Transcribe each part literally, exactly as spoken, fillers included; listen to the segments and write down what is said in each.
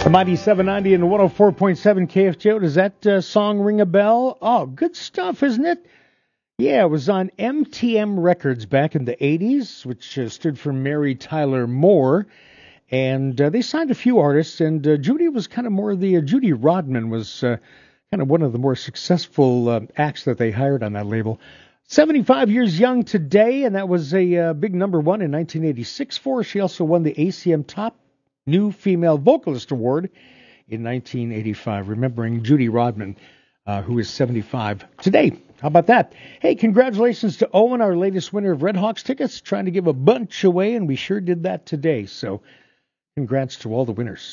The Mighty seven ninety and one oh four point seven K F G O. Does that uh, song ring a bell? Oh, good stuff, isn't it? Yeah, it was on M T M Records back in the eighties, which uh, stood for Mary Tyler Moore. And uh, they signed a few artists, and uh, Judy was kind of more the... Uh, Judy Rodman was uh, kind of one of the more successful uh, acts that they hired on that label. seventy-five years young today, and that was a uh, big number one in nineteen eighty-six for her. She also won the A C M Top New Female Vocalist Award in nineteen eighty-five, remembering Judy Rodman, uh, who is seventy-five today. How about that? Hey, congratulations to Owen, our latest winner of Red Hawks tickets, trying to give a bunch away, and we sure did that today. So congrats to all the winners.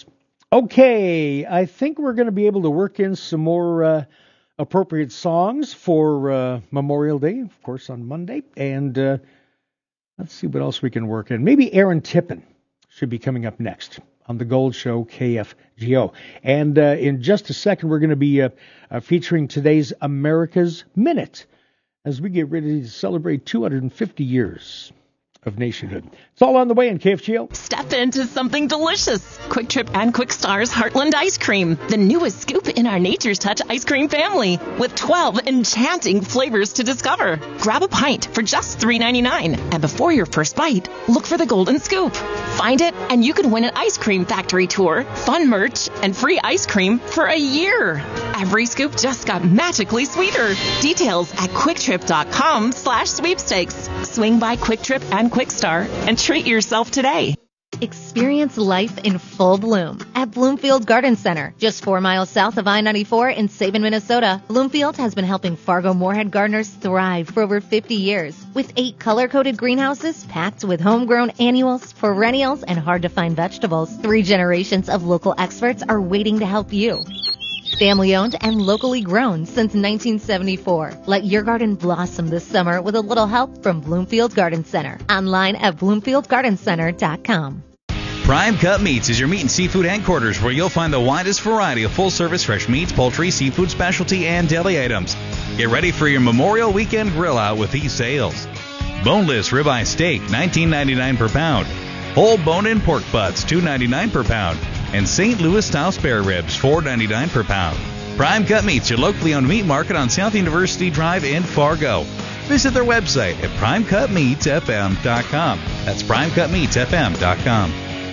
Okay, I think we're going to be able to work in some more uh, appropriate songs for uh, Memorial Day, of course, on Monday. And uh, let's see what else we can work in. Maybe Aaron Tippin should be coming up next on the Gold Show K F G O. And uh, in just a second, we're going to be uh, uh, featuring today's America's Minute as we get ready to celebrate two hundred fifty years of nationhood. It's all on the way in K F G O. Step into something delicious. Quick Trip and Quick Star's Heartland Ice Cream, the newest scoop in our Nature's Touch ice cream family, with twelve enchanting flavors to discover. Grab a pint for just three ninety-nine, and before your first bite, look for the golden scoop. Find it, and you can win an ice cream factory tour, fun merch, and free ice cream for a year. Every scoop just got magically sweeter. Details at quicktrip.com slash sweepstakes. Swing by Quick Trip and Quick Star and treat yourself today. Experience life in full bloom at Bloomfield Garden Center, just four miles south of I ninety-four in Sabin, Minnesota. Bloomfield has been helping Fargo-Moorhead gardeners thrive for over fifty years, with eight color-coded greenhouses packed with homegrown annuals, perennials, and hard-to-find vegetables. Three generations of local experts are waiting to help you. Family-owned and locally grown since nineteen seventy-four. Let your garden blossom this summer with a little help from Bloomfield Garden Center. Online at bloomfield garden center dot com. Prime Cut Meats is your meat and seafood headquarters, where you'll find the widest variety of full-service fresh meats, poultry, seafood, specialty, and deli items. Get ready for your Memorial Weekend grill out with these sales. Boneless ribeye steak, nineteen ninety-nine per pound. Whole bone-in pork butts, two ninety-nine per pound. And Saint Louis-style spare ribs, four ninety-nine per pound. Prime Cut Meats, your locally owned meat market on South University Drive in Fargo. Visit their website at prime cut meats f m dot com. That's prime cut meats f m dot com.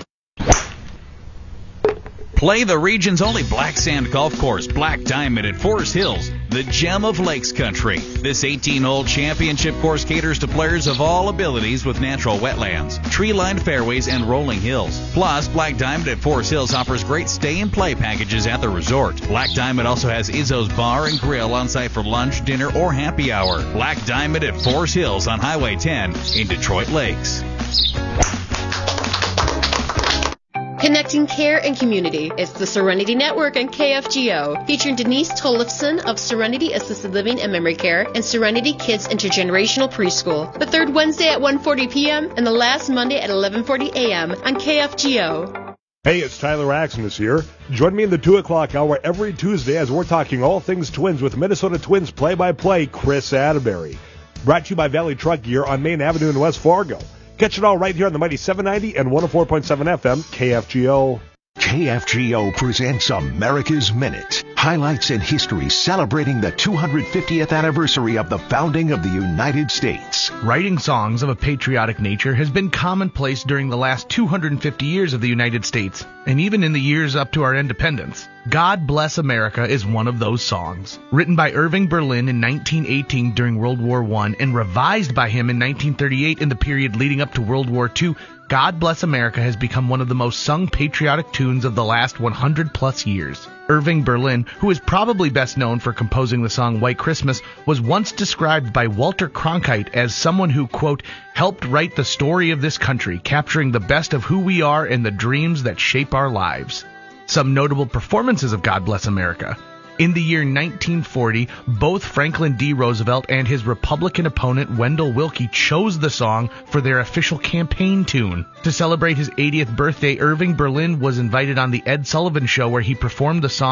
Play the region's only black sand golf course, Black Diamond at Forest Hills, the gem of Lakes Country. This eighteen-hole championship course caters to players of all abilities with natural wetlands, tree-lined fairways, and rolling hills. Plus, Black Diamond at Forest Hills offers great stay-and-play packages at the resort. Black Diamond also has Izzo's Bar and Grill on site for lunch, dinner, or happy hour. Black Diamond at Forest Hills on Highway ten in Detroit Lakes. Connecting care and community. It's the Serenity Network and K F G O, featuring Denise Tollefson of Serenity Assisted Living and Memory Care and Serenity Kids Intergenerational Preschool. The third Wednesday at one forty p.m. and the last Monday at eleven forty a.m. on K F G O. Hey, it's Tyler Axon here. Join me in the two o'clock hour every Tuesday as we're talking all things Twins with Minnesota Twins play-by-play Chris Atterbury. Brought to you by Valley Truck Gear on Main Avenue in West Fargo. Catch it all right here on the Mighty seven ninety and one oh four point seven F M, K F G O. K F G O presents America's Minute. Highlights in history celebrating the two hundred fiftieth anniversary of the founding of the United States. Writing songs of a patriotic nature has been commonplace during the last two hundred fifty years of the United States, and even in the years up to our independence. God Bless America is one of those songs. Written by Irving Berlin in nineteen eighteen during World War One and revised by him in nineteen thirty-eight in the period leading up to World War Two, God Bless America has become one of the most sung patriotic tunes of the last one hundred plus years. Irving Berlin, who is probably best known for composing the song White Christmas, was once described by Walter Cronkite as someone who, quote, helped write the story of this country, capturing the best of who we are and the dreams that shape our lives. Some notable performances of God Bless America. In the year nineteen forty, both Franklin D. Roosevelt and his Republican opponent Wendell Willkie chose the song for their official campaign tune. To celebrate his eightieth birthday, Irving Berlin was invited on The Ed Sullivan Show, where he performed the song